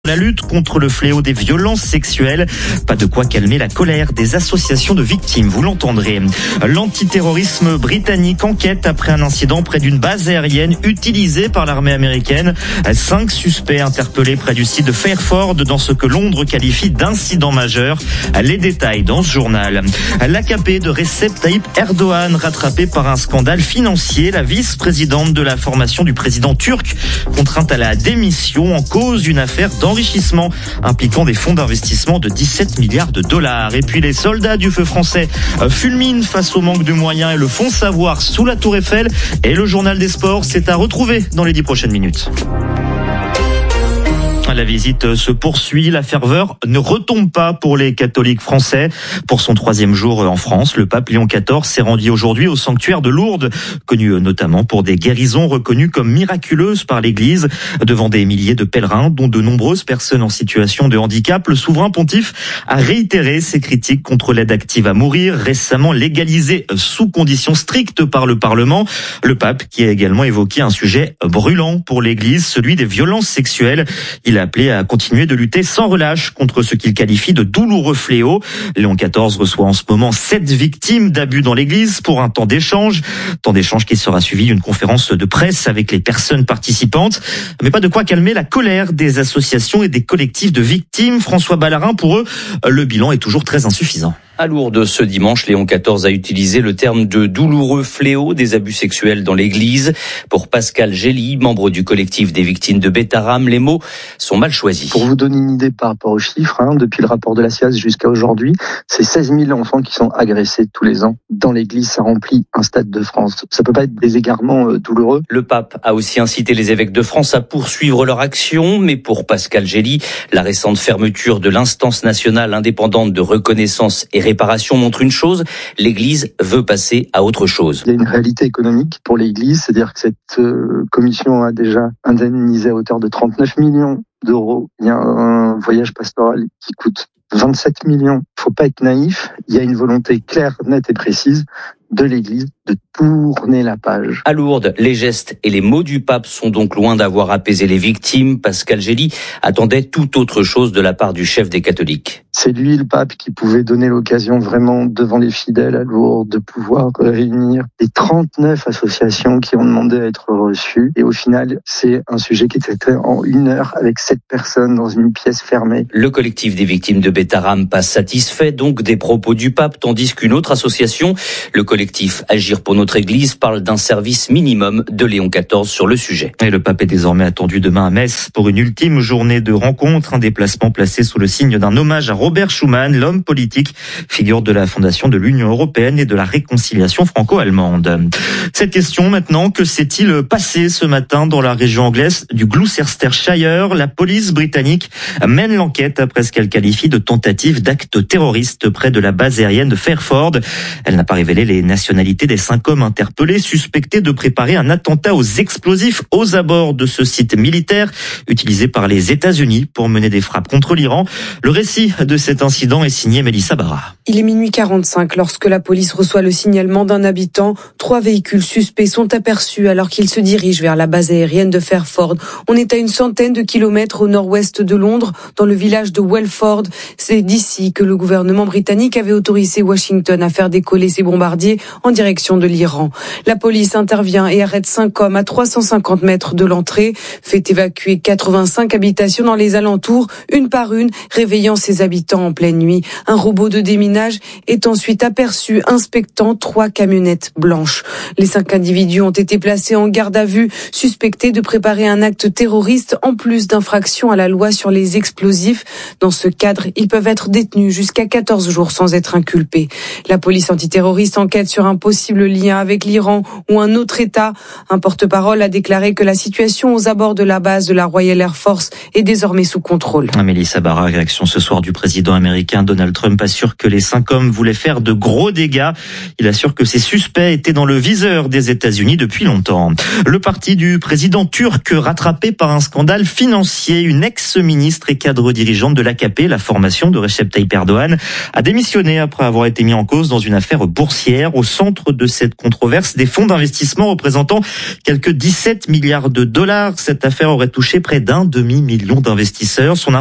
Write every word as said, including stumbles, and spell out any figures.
La lutte contre le fléau des violences sexuelles, pas de quoi calmer la colère des associations de victimes, vous l'entendrez. L'antiterrorisme britannique enquête après un incident près d'une base aérienne utilisée par l'armée américaine. Cinq suspects interpellés près du site de Fairford dans ce que Londres qualifie d'incident majeur. Les détails dans ce journal. L'A K P de Recep Tayyip Erdogan rattrapé par un scandale financier. La vice-présidente de la formation du président turc contrainte à la démission en cause d'une affaire d'enrichissement impliquant des fonds d'investissement de dix-sept milliards de dollars. Et puis les soldats du feu français fulminent face au manque de moyens et le font savoir sous la Tour Eiffel. Et le journal des sports, c'est à retrouver dans les dix prochaines minutes. La visite se poursuit, la ferveur ne retombe pas pour les catholiques français. Pour son troisième jour en France, le pape Léon quatorze s'est rendu aujourd'hui au sanctuaire de Lourdes, connu notamment pour des guérisons reconnues comme miraculeuses par l'Église. Devant des milliers de pèlerins, dont de nombreuses personnes en situation de handicap, le souverain pontife a réitéré ses critiques contre l'aide active à mourir, récemment légalisée sous conditions strictes par le Parlement. Le pape qui a également évoqué un sujet brûlant pour l'Église, celui des violences sexuelles. Il a appelé à continuer de lutter sans relâche contre ce qu'il qualifie de douloureux fléau. Léon quatorze reçoit en ce moment sept victimes d'abus dans l'église pour un temps d'échange. Temps d'échange qui sera suivi d'une conférence de presse avec les personnes participantes. Mais pas de quoi calmer la colère des associations et des collectifs de victimes. François Ballarin, pour eux, le bilan est toujours très insuffisant. À Lourdes, ce dimanche, Léon quatorze a utilisé le terme de douloureux fléau des abus sexuels dans l'église. Pour Pascal Gély, membre du collectif des victimes de Bétharram, les mots sont mal choisis. Pour vous donner une idée par rapport aux chiffres, hein, depuis le rapport de la C I A S jusqu'à aujourd'hui, c'est seize mille enfants qui sont agressés tous les ans. Dans l'église, ça remplit un stade de France. Ça peut pas être des égarements euh, douloureux. Le pape a aussi incité les évêques de France à poursuivre leur action, mais pour Pascal Gély, la récente fermeture de l'instance nationale indépendante de reconnaissance et réparation montre une chose, l'Église veut passer à autre chose. Il y a une réalité économique pour l'Église, c'est-à-dire que cette euh, commission a déjà indemnisé à hauteur de trente-neuf millions d'euros. Il y a un voyage pastoral qui coûte vingt-sept millions. Faut pas être naïf, il y a une volonté claire, nette et précise de l'Église de tourner la page. À Lourdes, les gestes et les mots du pape sont donc loin d'avoir apaisé les victimes. Pascal Gély attendait tout autre chose de la part du chef des catholiques. C'est lui, le pape, qui pouvait donner l'occasion vraiment devant les fidèles à Lourdes de pouvoir réunir les trente-neuf associations qui ont demandé à être reçues. Et au final, c'est un sujet qui était traité en une heure avec sept personnes dans une pièce fermée. Le collectif des victimes de Bétharram passe satisfait donc des propos du pape, tandis qu'une autre association, le collectif Agir pour notre Église, parle d'un service minimum de Léon quatorze sur le sujet. Et le pape est désormais attendu demain à Metz pour une ultime journée de rencontre, un déplacement placé sous le signe d'un hommage à Robert Schuman, l'homme politique, figure de la fondation de l'Union européenne et de la réconciliation franco-allemande. Cette question maintenant, que s'est-il passé ce matin dans la région anglaise du Gloucestershire? La police britannique mène l'enquête après ce qu'elle qualifie de tentative d'acte terroriste près de la base aérienne de Fairford. Elle n'a pas révélé les nationalités des cinq hommes interpellés, suspectés de préparer un attentat aux explosifs aux abords de ce site militaire utilisé par les États-Unis pour mener des frappes contre l'Iran. Le récit de cet incident est signé Mélissa Barra. Il est minuit quarante-cinq lorsque la police reçoit le signalement d'un habitant. Trois véhicules suspects sont aperçus alors qu'ils se dirigent vers la base aérienne de Fairford. On est à une centaine de kilomètres au nord-ouest de Londres, dans le village de Welford. C'est d'ici que le gouvernement britannique avait autorisé Washington à faire décoller ses bombardiers en direction de l'Iran. La police intervient et arrête cinq hommes à trois cent cinquante mètres de l'entrée, fait évacuer quatre-vingt-cinq habitations dans les alentours, une par une, réveillant ses habitants en pleine nuit. Un robot de déminage est ensuite aperçu inspectant trois camionnettes blanches. Les cinq individus ont été placés en garde à vue, suspectés de préparer un acte terroriste en plus d'infractions à la loi sur les explosifs. Dans ce cadre, ils peuvent être détenus jusqu'à quatorze jours sans être inculpés. La police antiterroriste enquête sur un possible lien avec l'Iran ou un autre État. Un porte-parole a déclaré que la situation aux abords de la base de la Royal Air Force est désormais sous contrôle. Mélissa Barra, réaction ce soir du président président américain Donald Trump assure que les cinq hommes voulaient faire de gros dégâts. Il assure que ces suspects étaient dans le viseur des États-Unis depuis longtemps. Le parti du président turc rattrapé par un scandale financier. Une ex-ministre et cadre dirigeante de l'A K P, la formation de Recep Tayyip Erdogan, a démissionné après avoir été mis en cause dans une affaire boursière. Au centre de cette controverse, des fonds d'investissement représentant quelques dix-sept milliards de dollars. Cette affaire aurait touché près d'un demi-million d'investisseurs. Son